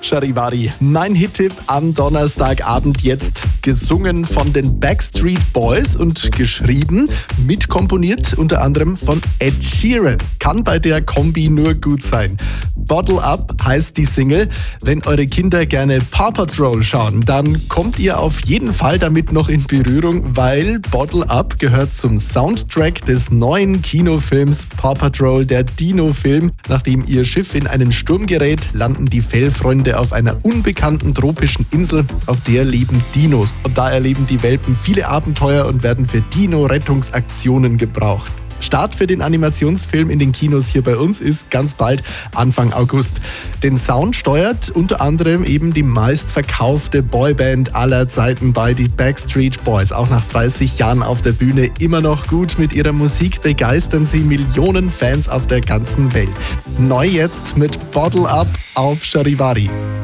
Charivari, mein Hit-Tipp am Donnerstagabend, jetzt gesungen von den Backstreet Boys und geschrieben, mitkomponiert unter anderem von Ed Sheeran. Kann bei der Kombi nur gut sein. Bottle Up heißt die Single. Wenn eure Kinder gerne Paw Patrol schauen, dann kommt ihr auf jeden Fall damit noch in Berührung, weil Bottle Up gehört zum Soundtrack des neuen Kinofilms Paw Patrol, der Dino-Film. Nachdem ihr Schiff in einen Sturm gerät, landen die Fellfreunde auf einer unbekannten tropischen Insel, auf der leben Dinos. Und da erleben die Welpen viele Abenteuer und werden für Dino-Rettungsaktionen gebraucht. Start für den Animationsfilm in den Kinos hier bei uns ist ganz bald Anfang August. Den Sound steuert unter anderem eben die meistverkaufte Boyband aller Zeiten bei die Backstreet Boys. Auch nach 30 Jahren auf der Bühne immer noch gut. Mit ihrer Musik begeistern sie Millionen Fans auf der ganzen Welt. Neu jetzt mit Bottle Up auf Charivari.